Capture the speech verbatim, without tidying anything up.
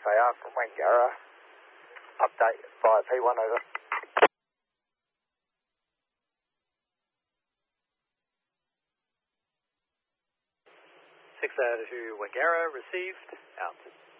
A R from Wangara. Update via P one over. six out to Wangara, received, out.